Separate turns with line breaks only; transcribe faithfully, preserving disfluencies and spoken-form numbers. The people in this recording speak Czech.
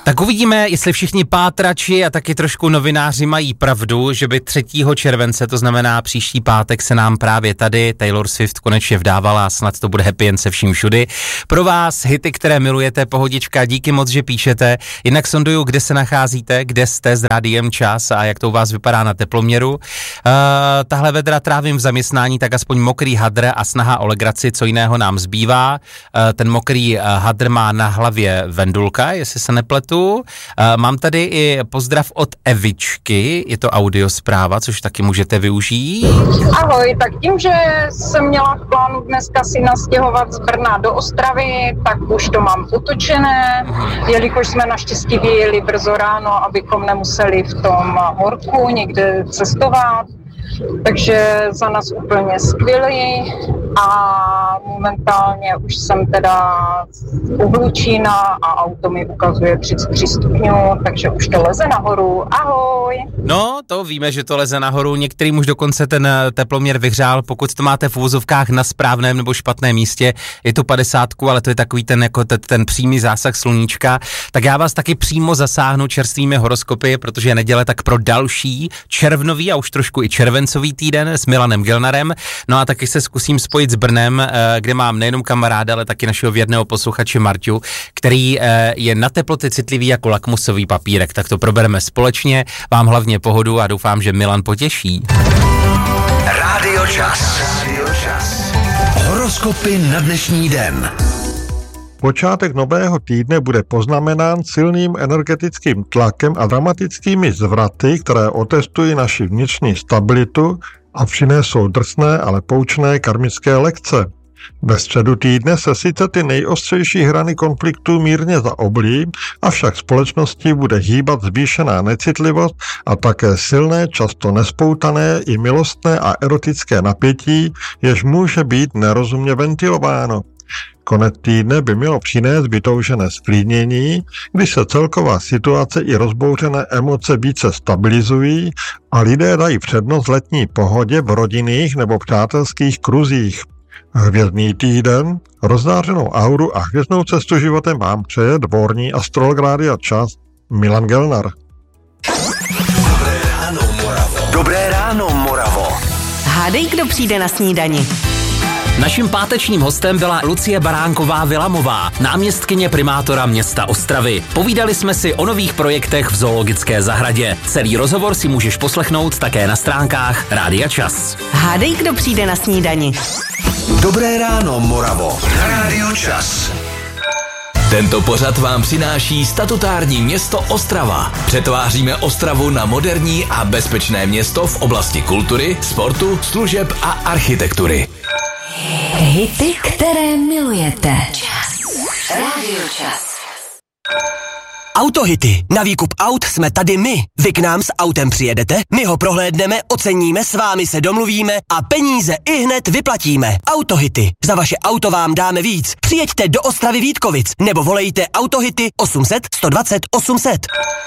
Tak uvidíme, jestli všichni pátrači a taky trošku novináři mají pravdu, že by třetího července, to znamená příští pátek, se nám právě tady Taylor Swift konečně vdávala a snad to bude happy jen se vším všudy. Pro vás hity, které milujete, pohodička, díky moc, že píšete. Jinak sonduju, kde se nacházíte, kde jste s Rádiem Čas a jak to u vás vypadá na teploměru. Uh, tahle vedra trávím v zaměstnání, tak aspoň mokrý hadr a snaha o legraci, co jiného nám zbývá. Uh, ten mokrý uh, hadr má na hlavě Vendulka, jestli se nepletu. Uh, mám tady i pozdrav od Evičky, je to audiospráva, což taky můžete využít.
Ahoj, tak tím, že jsem měla v plánu dneska si nastěhovat z Brna do Ostravy, tak už to mám utočené, jelikož jsme naštěstí vyjeli brzo ráno, abychom nemuseli v tom horku někde cestovat. Takže za nás úplně skvělý a momentálně už jsem teda u Hlučína a auto mi ukazuje třicet tři stupňů, takže už to leze nahoru. Ahoj!
No, to víme, že to leze nahoru, některým už dokonce ten teploměr vyhřál, pokud to máte v uvozovkách na správném nebo špatném místě, je to padesátku, ale to je takový ten, jako ten, ten přímý zásah sluníčka, tak já vás taky přímo zasáhnu čerstvými horoskopy, protože je neděle, tak pro další červnový a už trošku i červencový týden s Milanem Gelnarem, no a taky se zkusím spojit s Brnem, kde mám nejenom kamaráda, ale taky našeho věrného posluchače Marťu, který je na teploty citlivý jako lakmusový papírek, tak to probereme společně, vám hlavně pohodu a doufám, že Milan potěší.
Rádio Čas. Horoskopy na dnešní den.
Počátek nového týdne bude poznamenán silným energetickým tlakem a dramatickými zvraty, které otestují naši vnitřní stabilitu a přinesou drsné, ale poučné karmické lekce. Ve středu týdne se sice ty nejostřejší hrany konfliktů mírně zaoblí, avšak společností bude hýbat zvýšená necitlivost a také silné, často nespoutané i milostné a erotické napětí, jež může být nerozumně ventilováno. Konec týdne by mělo přinést vytoužené sklidnění, když se celková situace i rozbouřené emoce více stabilizují a lidé dají přednost letní pohodě v rodinných nebo přátelských kruzích. Hvězdný týden, rozzářenou auru a hvězdnou cestu životem vám přeje dvorní astrolog Rádia Čas Milan Gelnar.
Dobré ráno, Moravo. Dobré ráno, Moravo.
Hádej, kdo přijde na snídani.
Naším pátečním hostem byla Lucie Baránková-Vilamová, náměstkyně primátora města Ostravy. Povídali jsme si o nových projektech v zoologické zahradě. Celý rozhovor si můžeš poslechnout také na stránkách Rádia Čas.
Hádej, kdo přijde na snídani.
Dobré ráno, Moravo. Na Rádio Čas. Tento pořad vám přináší statutární město Ostrava. Přetváříme Ostravu na moderní a bezpečné město v oblasti kultury, sportu, služeb a architektury.
Hity, které milujete. Čas. Rádio Čas.
Autohity. Na výkup aut jsme tady my. Vy k nám s autem přijedete, my ho prohlédneme, oceníme, s vámi se domluvíme a peníze ihned vyplatíme. Autohity. Za vaše auto vám dáme víc. Přijeďte do Ostravy Vítkovic nebo volejte Autohity osm set sto dvacet osm set.